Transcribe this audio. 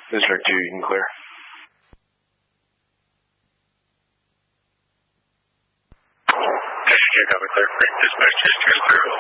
District 2, you can clear. District 2, copy clear. Dispatch, District 2.